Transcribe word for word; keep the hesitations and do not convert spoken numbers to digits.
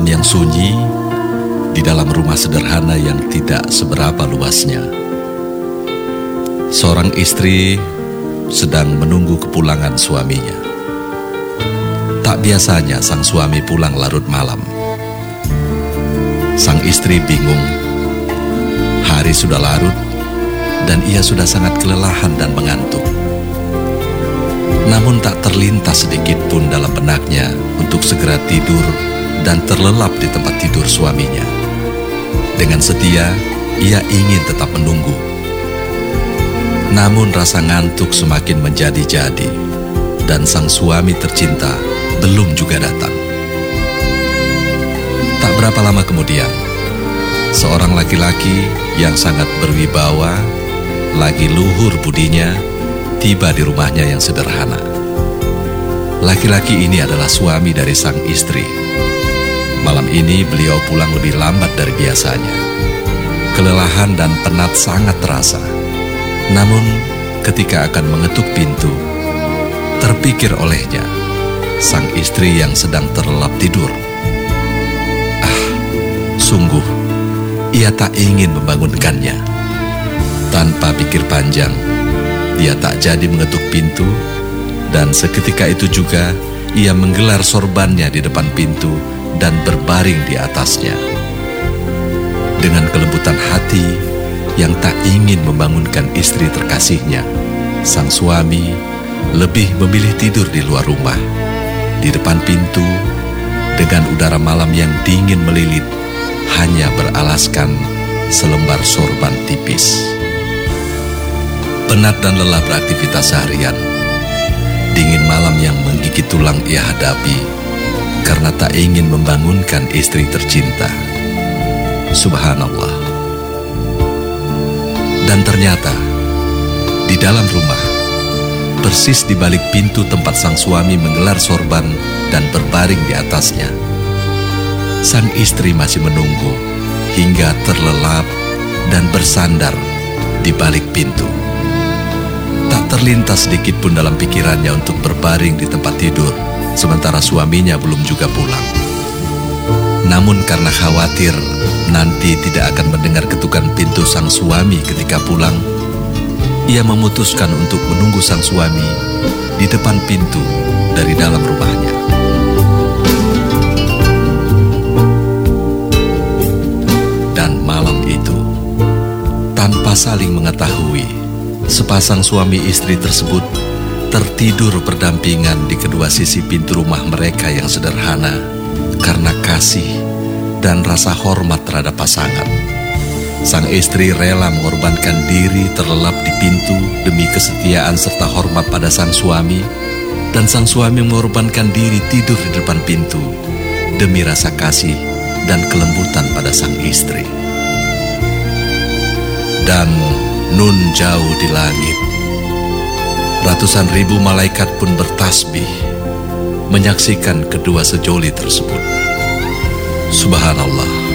malam yang sunyi, di dalam rumah sederhana yang tidak seberapa luasnya, seorang istri sedang menunggu kepulangan suaminya. Tak biasanya sang suami pulang larut malam. Sang istri bingung. Hari sudah larut dan ia sudah sangat kelelahan dan mengantuk. Namun tak terlintas sedikit pun dalam benaknya untuk segera tidur dan terlelap di tempat tidur suaminya. Dengan setia, ia ingin tetap menunggu. Namun rasa ngantuk semakin menjadi-jadi, dan sang suami tercinta belum juga datang. Tak berapa lama kemudian, seorang laki-laki yang sangat berwibawa, lagi luhur budinya, tiba di rumahnya yang sederhana. Laki-laki ini adalah suami dari sang istri. Malam ini beliau pulang lebih lambat dari biasanya. Kelelahan dan penat sangat terasa. Namun ketika akan mengetuk pintu, terpikir olehnya sang istri yang sedang terlelap tidur. Ah, sungguh ia tak ingin membangunkannya. Tanpa pikir panjang, dia tak jadi mengetuk pintu, dan seketika itu juga ia menggelar sorbannya di depan pintu dan berbaring di atasnya. Dengan kelembutan hati yang tak ingin membangunkan istri terkasihnya, sang suami lebih memilih tidur di luar rumah, di depan pintu, dengan udara malam yang dingin melilit, hanya beralaskan selembar sorban tipis. Penat dan lelah beraktivitas seharian, dingin malam yang menggigit tulang ia hadapi karena tak ingin membangunkan istri tercinta. Subhanallah. Dan ternyata di dalam rumah, persis di balik pintu tempat sang suami menggelar sorban dan berbaring di atasnya, sang istri masih menunggu hingga terlelap dan bersandar di balik pintu. Tak terlintas sedikit pun dalam pikirannya untuk berbaring di tempat tidur, sementara suaminya belum juga pulang. Namun karena khawatir nanti tidak akan mendengar ketukan pintu sang suami ketika pulang, ia memutuskan untuk menunggu sang suami di depan pintu dari dalam rumahnya. Dan malam itu, tanpa saling mengetahui, sepasang suami istri tersebut tertidur berdampingan di kedua sisi pintu rumah mereka yang sederhana karena kasih dan rasa hormat terhadap pasangan. Sang istri rela mengorbankan diri terlelap di pintu demi kesetiaan serta hormat pada sang suami, dan sang suami mengorbankan diri tidur di depan pintu demi rasa kasih dan kelembutan pada sang istri. Dan nun jauh di langit, ratusan ribu malaikat pun bertasbih menyaksikan kedua sejoli tersebut. Subhanallah.